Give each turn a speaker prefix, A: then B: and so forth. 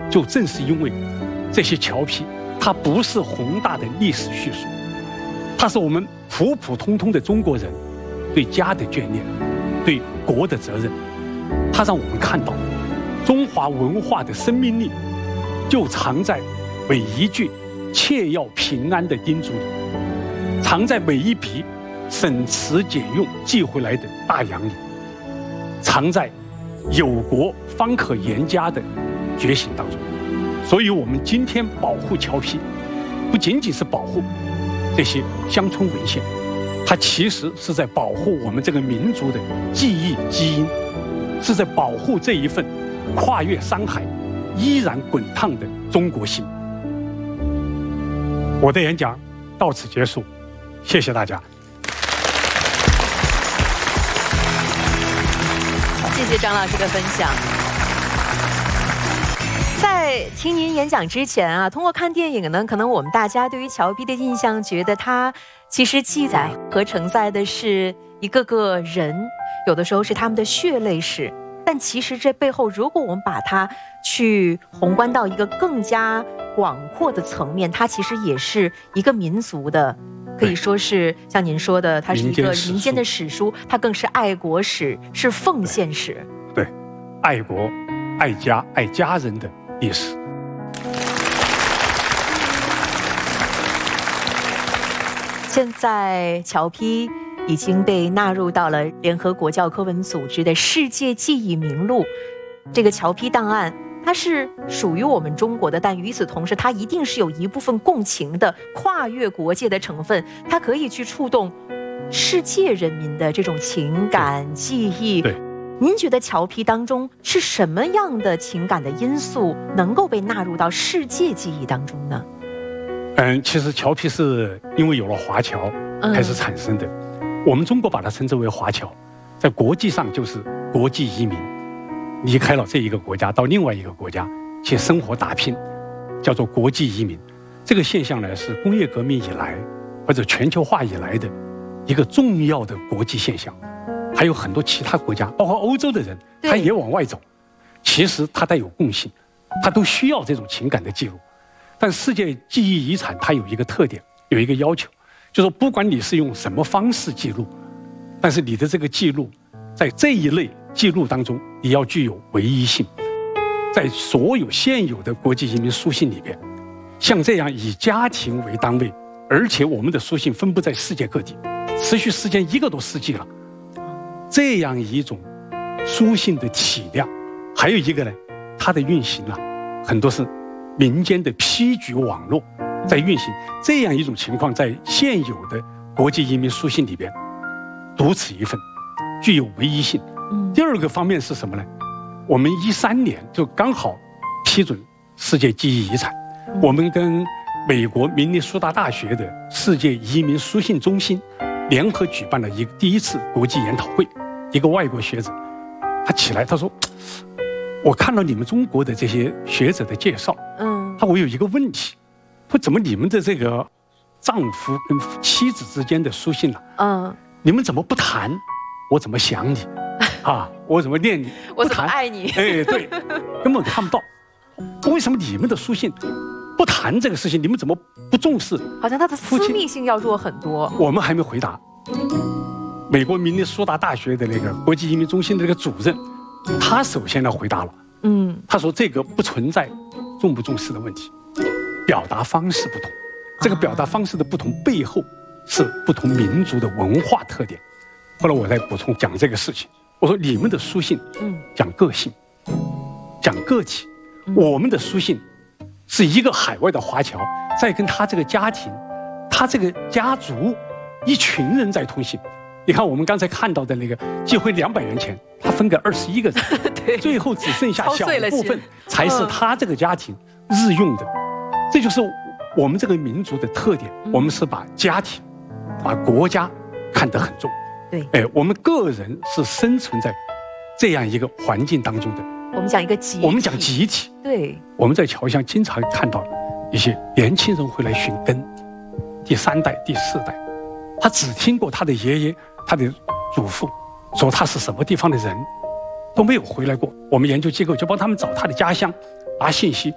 A: 就正是因为这些侨批，它不是宏大的历史叙述，它是我们普普通通的中国人对家的眷恋，对国的责任。它让我们看到中华文化的生命力就藏在每一句切要平安的叮嘱里，藏在每一笔省吃俭用寄回来的大洋里，藏在有国方可严家的觉醒当中。所以我们今天保护侨批，不仅仅是保护这些乡村文献，它其实是在保护我们这个民族的记忆基因，是在保护这一份跨越山海依然滚烫的中国心。我的演讲到此结束，谢谢大家。
B: 谢谢张老师的分享。在听您演讲之前啊，通过看电影呢，可能我们大家对于侨批的印象，觉得它其实记载和承载的是一个个人，有的时候是他们的血泪史。但其实这背后，如果我们把它去宏观到一个更加广阔的层面，它其实也是一个民族的，可以说是像您说的，它是一个民间的史书，它更是爱国史，是奉献史。
A: 对，爱国、爱家、爱家人的历史。
B: 现在侨批已经被纳入到了联合国教科文组织的世界记忆名录。这个侨批档案，它是属于我们中国的，但与此同时，它一定是有一部分共情的、跨越国界的成分，它可以去触动世界人民的这种情感记忆。
A: 对，
B: 您觉得侨批当中是什么样的情感的因素能够被纳入到世界记忆当中呢？
A: 其实侨批是因为有了华侨开始产生的。我们中国把它称之为华侨，在国际上就是国际移民，离开了这一个国家到另外一个国家去生活打拼，叫做国际移民。这个现象呢，是工业革命以来或者全球化以来的一个重要的国际现象。还有很多其他国家，包括欧洲的人，他也往外走。其实它带有共性，它都需要这种情感的记录。但世界记忆遗产它有一个特点，有一个要求，就是说不管你是用什么方式记录，但是你的这个记录在这一类记录当中，你要具有唯一性。在所有现有的国际移民书信里边，像这样以家庭为单位，而且我们的书信分布在世界各地，持续时间1个多世纪了，这样一种书信的体量，还有一个呢，它的运行啊，很多是民间的批举网络在运行，这样一种情况在现有的国际移民书信里边独此一份，具有唯一性。第二个方面是什么呢？我们13年就刚好批准世界记忆遗产，我们跟美国明尼苏达大学的世界移民书信中心联合举办了一个第一次国际研讨会。一个外国学者他起来他说，我看到你们中国的这些学者的介绍，我有一个问题，说怎么你们的这个丈夫跟妻子之间的书信啊，你们怎么不谈我怎么想你啊，我怎么念你，
B: 我怎么爱你？
A: 哎，对，根本看不到。为什么你们的书信不谈这个事情？你们怎么不重视？
B: 好像他的私密性要弱很多。
A: 我们还没回答。美国明尼苏达大学的那个国际移民中心的那个主任，他首先呢回答了，他说这个不存在重不重视的问题，表达方式不同，这个表达方式的不同背后是不同民族的文化特点。后来我再补充讲这个事情，我说你们的书信讲个性，讲个体，我们的书信是一个海外的华侨在跟他这个家庭，他这个家族一群人在通信。你看我们刚才看到的那个寄回200元钱，他分给21个人，最后只剩下小部分才是他这个家庭日用的。这就是我们这个民族的特点，我们是把家庭、把国家看得很重。
B: 对，
A: 我们个人是生存在这样一个环境当中的。
B: 我们讲一个集体，
A: 我们讲集体。
B: 对，
A: 我们在侨乡经常看到一些年轻人回来寻根，第3代、第4代，他只听过他的爷爷、他的祖父说他是什么地方的人，都没有回来过。我们研究机构就帮他们找他的家乡，把信息